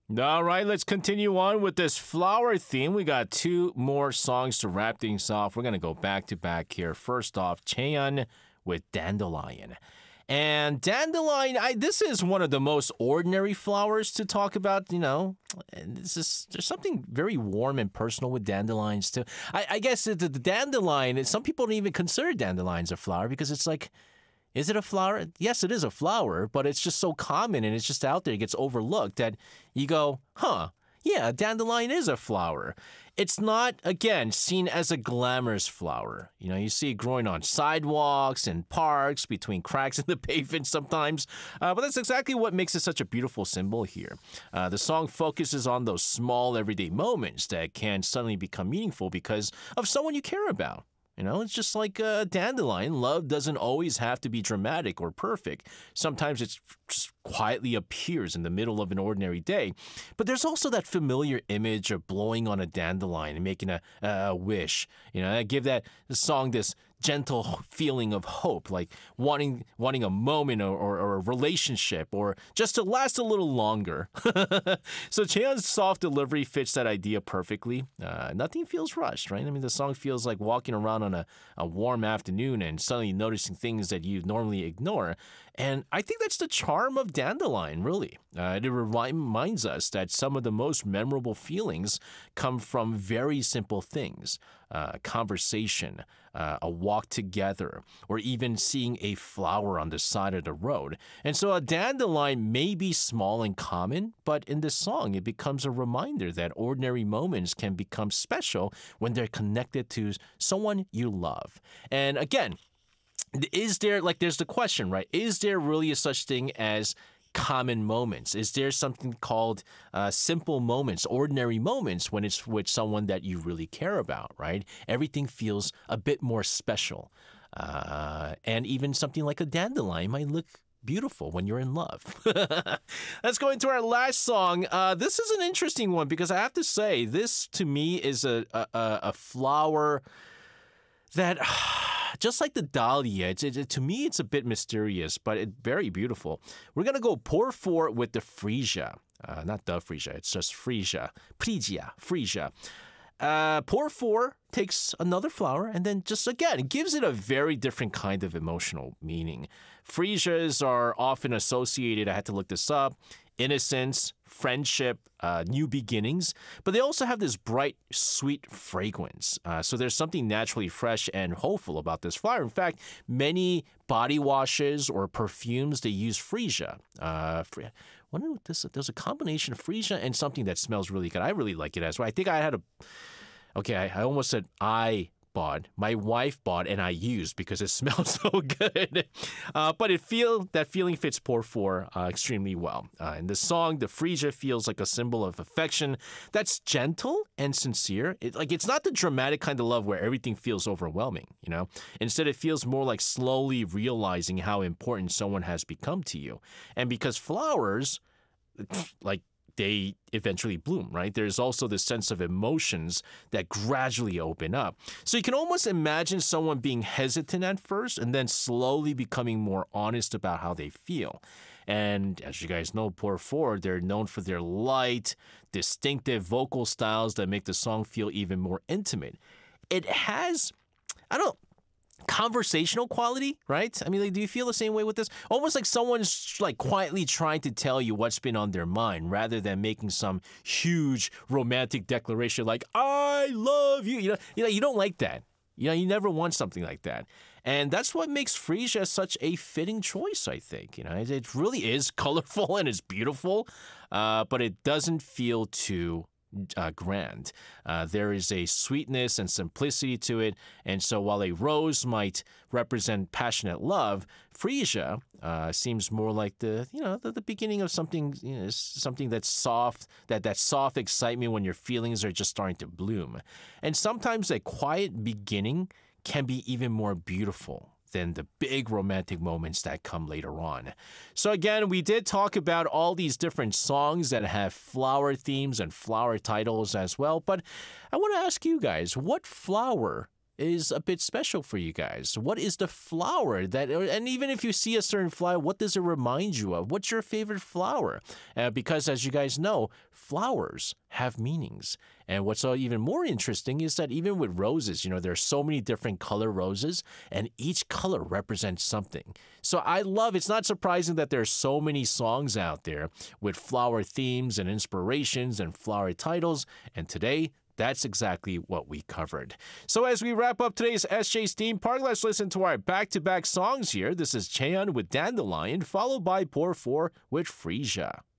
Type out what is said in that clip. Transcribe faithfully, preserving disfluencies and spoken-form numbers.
All right, let's continue on with this flower theme. We got two more songs to wrap things off. We're going to go back to back here. First off, Chaeyeon with Dandelion. And dandelion, I, this is one of the most ordinary flowers to talk about, you know. And this is, there's something very warm and personal with dandelions, too. I, I guess the, the dandelion, some people don't even consider dandelions a flower because it's like, is it a flower? Yes, it is a flower, but it's just so common and it's just out there. It gets overlooked that you go, huh, yeah, a dandelion is a flower. It's not, again, seen as a glamorous flower. You know, you see it growing on sidewalks and parks, between cracks in the pavement sometimes. Uh, but that's exactly what makes it such a beautiful symbol here. Uh, the song focuses on those small everyday moments that can suddenly become meaningful because of someone you care about. You know, it's just like a dandelion. Love doesn't always have to be dramatic or perfect. Sometimes it just quietly appears in the middle of an ordinary day. But there's also that familiar image of blowing on a dandelion and making a, a wish. You know, I give that song this gentle feeling of hope, like wanting wanting a moment or, or, or a relationship or just to last a little longer. So Chaeyeon's soft delivery fits that idea perfectly. Uh, nothing feels rushed, right? I mean, the song feels like walking around on a, a warm afternoon and suddenly noticing things that you normally ignore. And I think that's the charm of Dandelion, really. Uh, it reminds us that some of the most memorable feelings come from very simple things. Uh, conversation, uh, a walk together, or even seeing a flower on the side of the road. And so a dandelion may be small and common, but in this song, it becomes a reminder that ordinary moments can become special when they're connected to someone you love. And again, is there, like, there's the question, right? Is there really a such thing as common moments? Is there something called uh, simple moments, ordinary moments when it's with someone that you really care about, right? Everything feels a bit more special. Uh, and even something like a dandelion might look beautiful when you're in love. Let's go into our last song. Uh, this is an interesting one because I have to say, this to me is a, a, a flower that... Just like the dahlia, it's, it, to me, it's a bit mysterious, but it's very beautiful. We're going to go pour four with the freesia. Uh, not the freesia, it's just freesia. Freesia, freesia. Uh, pour four takes another flower and then just, again, it gives it a very different kind of emotional meaning. Freesias are often associated, I had to look this up, innocence, friendship, uh, new beginnings, but they also have this bright, sweet fragrance. Uh, so there's something naturally fresh and hopeful about this flower. In fact, many body washes or perfumes, they use freesia. Uh, I wonder what this, there's a combination of freesia and something that smells really good. I really like it as well. I think I had a, okay, I, I almost said I bought, my wife bought, and I used because it smells so good. Uh, but it feel that feeling fits pour four uh, extremely well. Uh, in the song, the freesia feels like a symbol of affection that's gentle and sincere. It, like it's not the dramatic kind of love where everything feels overwhelming, you know? Instead, it feels more like slowly realizing how important someone has become to you. And because flowers, like, they eventually bloom, right? There's also this sense of emotions that gradually open up. So you can almost imagine someone being hesitant at first and then slowly becoming more honest about how they feel. And as you guys know, pour four, they're known for their light, distinctive vocal styles that make the song feel even more intimate. It has, I don't conversational quality, right? I mean, like, do you feel the same way with this? Almost like someone's like quietly trying to tell you what's been on their mind rather than making some huge romantic declaration like, I love you. You know, you know, you don't like that. You know, you never want something like that. And that's what makes freesia such a fitting choice, I think. You know, it, it really is colorful and it's beautiful, uh, but it doesn't feel too Uh, grand. Uh, there is a sweetness and simplicity to it, and so while a rose might represent passionate love, freesia uh, seems more like the you know the, the beginning of something you know, something that's soft, that that soft excitement when your feelings are just starting to bloom. And sometimes a quiet beginning can be even more beautiful than the big romantic moments that come later on. So again, we did talk about all these different songs that have flower themes and flower titles as well, but I want to ask you guys, what flower is a bit special for you guys. What is the flower that, and even if you see a certain flower, what does it remind you of? What's your favorite flower? Uh, because as you guys know, flowers have meanings. And what's even more interesting is that even with roses, you know, there's so many different color roses, and each color represents something. So I love, it's not surprising that there's so many songs out there with flower themes and inspirations and flower titles. And today, that's exactly what we covered. So as we wrap up today's S J's Theme Park, let's listen to our back-to-back songs here. This is Chaeyeon with Dandelion, followed by Por four with Frisia.